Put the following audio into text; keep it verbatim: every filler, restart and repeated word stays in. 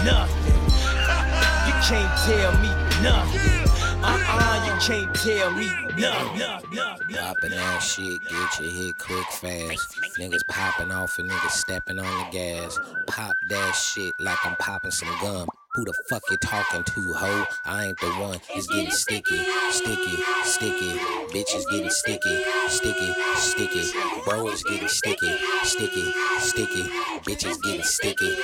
nothing. You can't tell me nothing. Uh-uh, you can't tell me nothing. Poppin' that shit, get your hit quick fast. Niggas popping off and niggas stepping on the gas. Pop that shit like I'm popping some gum. Who the fuck you talking to, ho? I ain't the one. It's getting sticky, sticky, sticky. Bitch is getting sticky, sticky, sticky. Bro is getting sticky, sticky, sticky. Bitch is getting sticky.